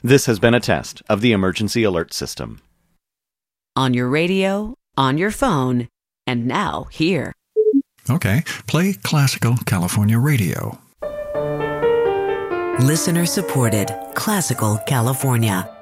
This has been a test of the emergency alert system. On your radio, on your phone, and now here. Okay, play Classical California Radio. Listener supported Classical California.